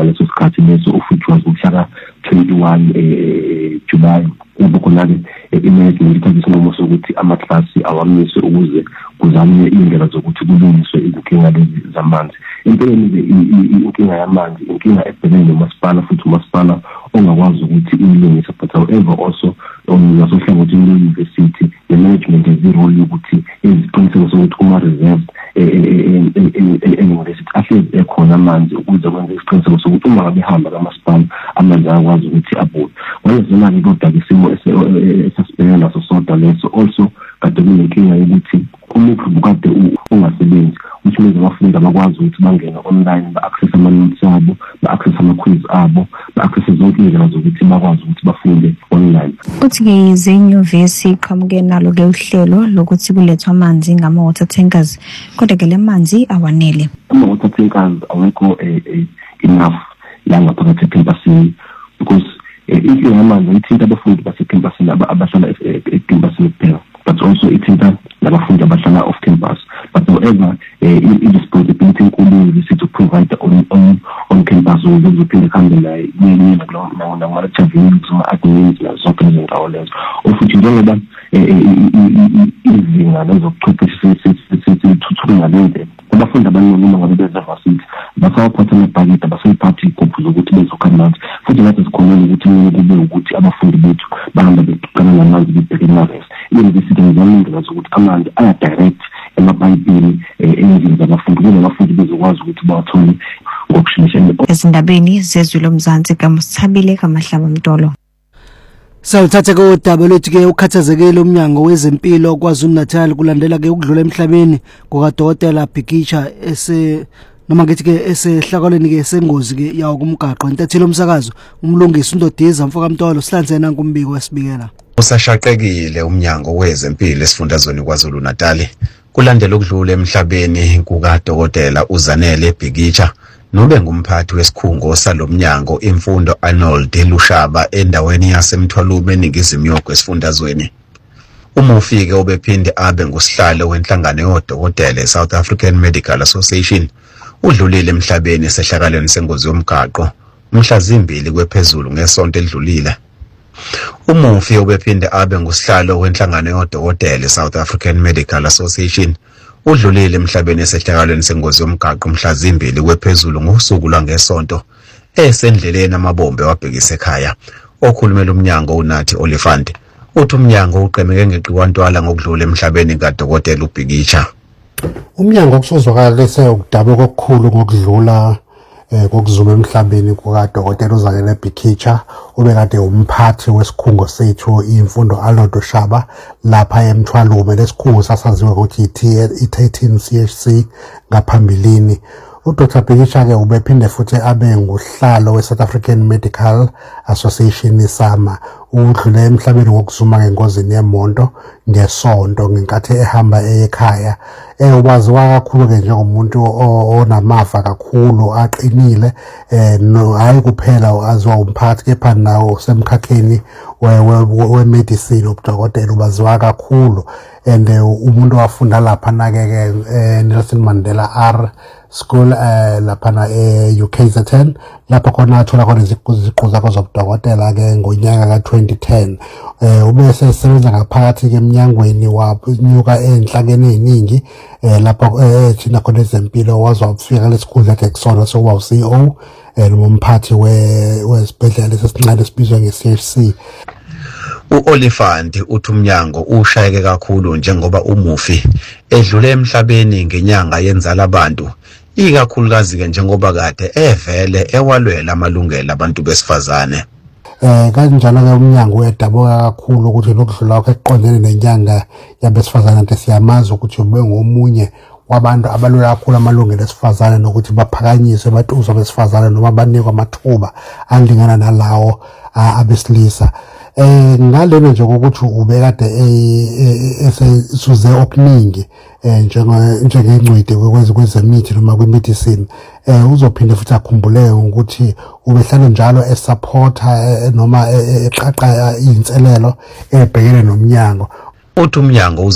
ngaleso sikhathi leso futhi wazomhlaka 21 July kuba khona-ke i-management ithathe isinqumo sokuthi amaklasi awamiswe ukuze kuzanywe indlela zokuthi kulungiswe izinkinga lezi zamanzi. Empeleni-ke inkinga yamanzi inkinga ebhekene nomasipala futhi umasipala ongakwazi ukuthi uyilungise, but however also ngasohlangothini lwe-university the-management has i-role yokuthi iziqiniseko sokuthi kuma-reserve e-university ahlezi ekhona amanzi ukuze kwenze isiqiniseko sokuthi uma ngabe ehamba kamasipala amanzi ayakwazi ukuthi abuye. Wayezona-ke kodwa-ke isimo esasibhekene naso sodwa leso also kade kunenkinga yokuthi umukhu bukade ungasebenzi, which means abafundi abakwazi ukuthi bangene online ba-access ama-notes abo, ba-access ama-quiz abo, ba-access zonke indlela zokuthi bakwazi ukuthi bafunde online. Uthi-ke izenyuvesi iqhamuke nalo-ke uhlelo lokuthi kulethwa amanzi ngama-water tankers, kodwa-ke le manzi awanele. Ama-water tankers awekho enough la ngaphakathi ecampusini because inkinga yamanzi ithinta abafundi basecampusini abahlala ecampusini kuphela, but also ithinta nabafundi abahlala off campus. But however, i-responsibility enkulu to provide on campus ukuze kuzophinde kuhambe nama-lecture venues, ama-admins nazonke lezo ndawo lezo. Futhi njengoba izinga lezobuchwepheshe sethuthuke ngaleyo ndlela, abafundi abaningi uma ngabe beze-varsity basawaphatha amabhakede, basayiphatha iy'gubhu zokuthi bezokha amanzi. Futhi nathi sikhonela ukuthi kube ukuthi abafundi bethu bahamba beqala ngamanzi bebheke enyuvesi. I-university ngizama indlela zokuthi amanzi aya-direct emapayipini endlini zabafundi ukuze abafundi bezokwazi ukuthi bawathole ngokushesha. Ezindabeni zezwe lomzansi kaMsithabile kaMahlaba Mtolo. Sawuthatha ke udaba lwethu-ke ukhathazekile umnyango wezempilo KwaZulu-Natal kulandela ke ukudlula emhlabeni kukaDokotela Bhikitsha noma ngithi-ke esehlakalweni ke sengozi ke yawo kumgaqo. Intatheli umsakazo umlungisi uNdodiza Mfokamtolo sihlanze nankumbiko wesibikela. Usashaqekile umnyango wezempilo esifundazweni KwaZulu-Natal kulandela ukudlula emhlabeni kukaDokotela uZanele Bhikitsha nobe ngumphathi wesikhungo salomnyango imfundo Arnold Lushaba endaweni yaseMthwalume eningizimu yogwe esifundazweni. Umufike obephinde abe ngusihlalo wenhlangano yodokotela eSouth African Medical Association udlulile emhlabeni esehlakalweni sengozi yomgaqo mhla zimbili kwephezulu ngesonto edlulile. Umufi obephinde abe ngusihlalo wenhlangano yodokotela eSouth African Medical Association udlulile emhlabeni esehlakalweni sengozi yomgaqo mhla zimbili kwephezulu ngosuku lwangesonto esendleleni amabombe wabhekisa ekhaya. Okhulumela umnyango uNathi Oliphant uthi umnyango uqemeke ngeqiwantwala ngokudlula emhlabeni kaDokotela uBhikitsha. Umnyango kusozwakalise ukudaba okukhulu ngokudlula kokuzuma emhlabeni kukaDokotela uZanele Bhikitsha obekade umphathi wesikhungo sethu imfundo Arnold Lushaba lapha eMthwalume. Lesikhungo sasaziwe ukuthi i-13 CHC ngaphambilini. UDr Bhikitsha-ke ubephinde futhi abe nguhlalo we-South African Medical Association isama. Udlule emhlabeni ngokuzuma ngengozini yemonto ngesonto ngenkathi ehamba ekhaya. Waziwa kakhulu-ke njengomuntu onamava kakhulu aqinile, hayi kuphela aziwa umphathi kepha nawo semkhakheni we-medicine ubudokotela ubaziwa kakhulu. And umuntu wafunda laphana-ke Nelson Mandela R School laphana UKZN lapho khona athola khona iziqu zakhe zobudokotela-ke ngonyaka ka-2010. Ubese esebenza ngaphakathi-ke emnyangweni wanyuka enhlakeni eziningi lapho thina khona ezempilo waze wafika lesikhundla sakhe kusona sokuba u-CEO nomphathi wesibhedlela lesesincane esibizwa nge-CHC. U-Oliphant uthi umnyango ushayeke kakhulu njengoba umufi edlule emhlabeni ngenyanga yenzala abantu, ikakhulukazi-ke njengoba kade evele ewalwela amalungelo abantu besifazane. Kanjalo-ke umnyango uyadabuka kakhulu ukuthi lokudlula kwakhe ekuqondene nenyanga yabesifazane kanti siyamazi ukuthi ube ngomunye wabantu abalwela kakhulu amalungelo esifazane nokuthi baphakanyiswe batuzwa besifazane noma banikwe amathuba alingana nalawo abesilisa. Ngalena nje ukuthi ubekade esesuze okuningi njengengcwidi kwezemithi noma kwemedicine, uzophinde futhi akhumbuleke ukuthi ubehlala njalo esupporta noma eqaqa izinselelo ebhekene nomnyango. Uthi umnyango